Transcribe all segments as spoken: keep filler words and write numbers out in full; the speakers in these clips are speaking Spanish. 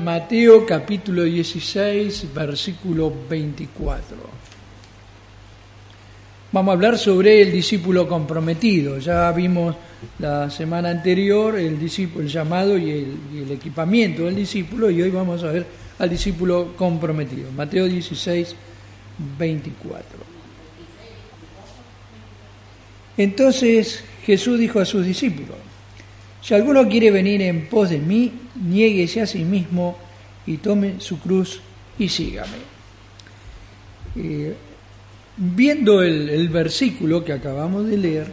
Mateo capítulo dieciséis, versículo veinticuatro. Vamos a hablar sobre el discípulo comprometido. Ya vimos la semana anterior el, discípulo, el llamado y el, y el equipamiento del discípulo, y hoy vamos a ver al discípulo comprometido. Mateo dieciséis, veinticuatro. Entonces Jesús dijo a sus discípulos: si alguno quiere venir en pos de mí, niéguese a sí mismo y tome su cruz y sígame. Eh, viendo el, el versículo que acabamos de leer,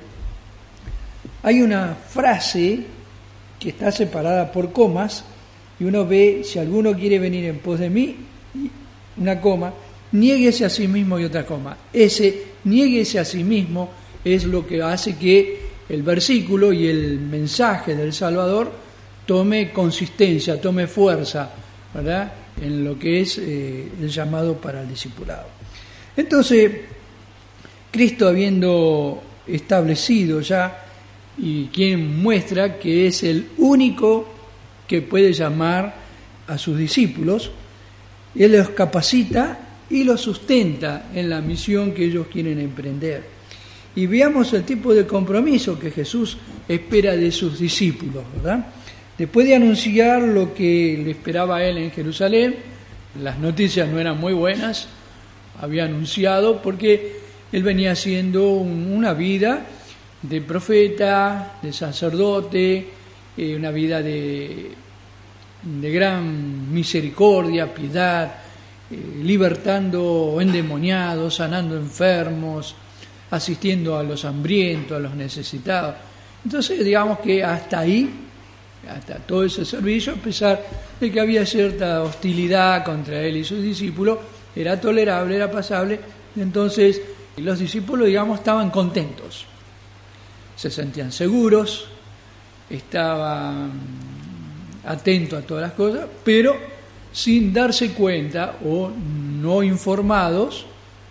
hay una frase que está separada por comas, y uno ve: si alguno quiere venir en pos de mí, una coma, niéguese a sí mismo y otra coma. Ese niéguese a sí mismo es lo que hace que el versículo y el mensaje del Salvador tome consistencia, tome fuerza, ¿verdad?, en lo que es eh, el llamado para el discipulado. Entonces, Cristo, habiendo establecido ya, y quien muestra que es el único que puede llamar a sus discípulos, Él los capacita y los sustenta en la misión que ellos quieren emprender. Y veamos el tipo de compromiso que Jesús espera de sus discípulos, ¿verdad? Después de anunciar lo que le esperaba a Él en Jerusalén, las noticias no eran muy buenas, había anunciado, porque Él venía haciendo un, una vida de profeta, de sacerdote, eh, una vida de, de gran misericordia, piedad, eh, libertando endemoniados, sanando enfermos, asistiendo a los hambrientos, a los necesitados. Entonces, digamos que hasta ahí, hasta todo ese servicio, a pesar de que había cierta hostilidad contra él y sus discípulos, era tolerable, era pasable. Entonces, los discípulos, digamos, estaban contentos, se sentían seguros, estaban atentos a todas las cosas, pero sin darse cuenta o no informados.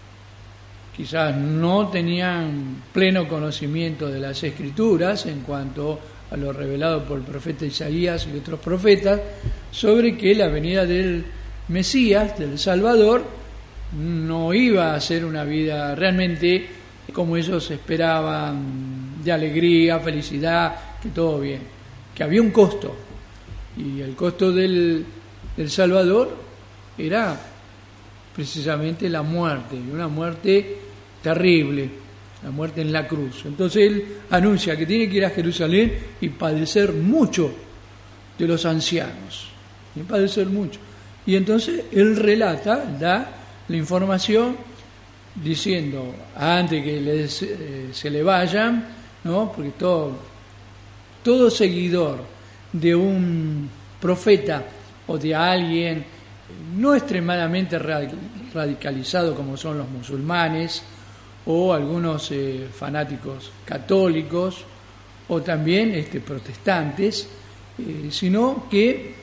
Quizás no tenían pleno conocimiento de las Escrituras en cuanto a lo revelado por el profeta Isaías y otros profetas, sobre que la venida del Mesías, del Salvador, no iba a ser una vida realmente como ellos esperaban, de alegría, felicidad, que todo bien, que había un costo, y el costo del, del Salvador era precisamente la muerte, y una muerte terrible, la muerte en la cruz. Entonces Él anuncia que tiene que ir a Jerusalén y padecer mucho de los ancianos, y padecer mucho. Y entonces Él relata, da la información diciendo, antes que les, eh, se le vayan, ¿no?, porque todo, todo seguidor de un profeta o de alguien no extremadamente radicalizado como son los musulmanes o algunos eh, fanáticos católicos o también este, protestantes, eh, sino que,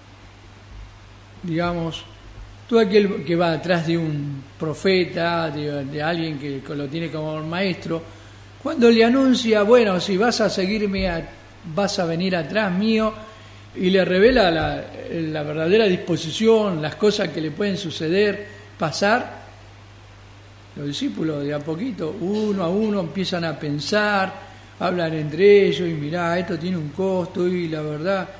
digamos, todo aquel que va atrás de un profeta, de, de alguien que, que lo tiene como maestro, cuando le anuncia, bueno, si vas a seguirme, a, vas a venir atrás mío, y le revela la, la verdadera disposición, las cosas que le pueden suceder, pasar, los discípulos de a poquito, uno a uno, empiezan a pensar, hablan entre ellos, y mirá, esto tiene un costo, y la verdad